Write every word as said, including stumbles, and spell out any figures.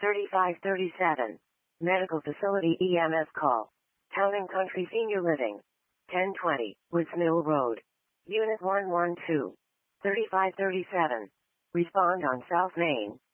thirty-five thirty-seven. Medical facility E M S call. Town and Country Senior Living. ten twenty, Woods Mill Road. Unit one one two. thirty-five thirty-seven. Respond on South Main.